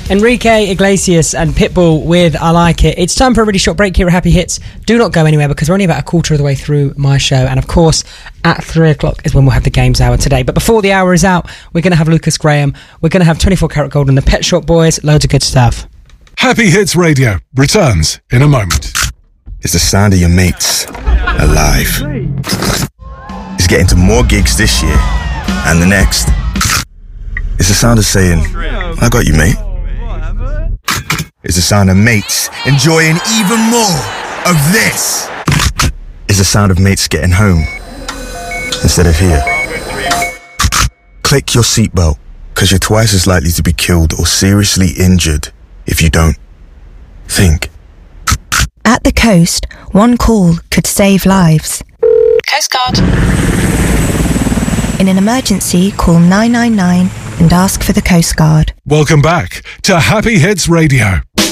Enrique Iglesias and Pitbull with I Like It. It's time for a really short break here at Happy Hits. Do not go anywhere because we're only about a quarter of the way through my show. And of course, at 3 o'clock is when we'll have the games hour today. But before the hour is out, we're going to have Lucas Graham. We're going to have 24 Karat Gold and the Pet Shop Boys. Loads of good stuff. Happy Hits Radio returns in a moment. It's the sound of your mates alive. It's getting to more gigs this year and the next. It's the sound of saying, I got you, mate. It's the sound of mates enjoying even more of this. It's the sound of mates getting home instead of here. Click your seatbelt, because you're twice as likely to be killed or seriously injured if you don't. Think. At the coast, one call could save lives. Coast Guard. In an emergency, call 999 and ask for the Coast Guard. Welcome back to Happy Hits Radio.